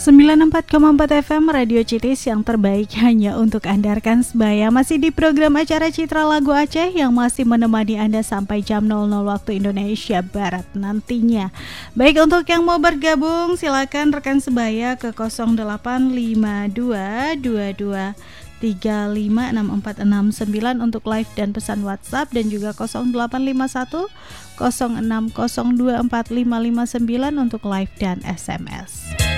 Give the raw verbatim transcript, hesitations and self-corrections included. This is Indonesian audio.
sembilan puluh empat koma empat F M Radio Citis yang terbaik hanya untuk Anda rekan sebaya. Masih di program acara Citra Lagu Aceh yang masih menemani Anda sampai jam nol nol waktu Indonesia Barat nantinya. Baik, untuk yang mau bergabung silakan rekan sebaya ke nol delapan lima dua dua dua tiga lima enam empat enam sembilan untuk live dan pesan WhatsApp, dan juga nol delapan lima satu nol enam nol dua empat lima lima sembilan untuk live dan S M S.